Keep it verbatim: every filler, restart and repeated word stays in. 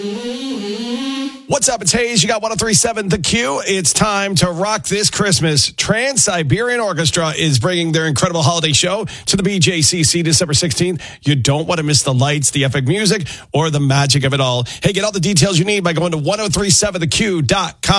What's up? It's Hayes. You got one oh three point seven The Q. It's time to rock this Christmas. Trans-Siberian Orchestra is bringing their incredible holiday show to the B J C C December sixteenth. You don't want to miss the lights, the epic music, or the magic of it all. Hey, get all the details you need by going to ten thirty-seven the q dot com.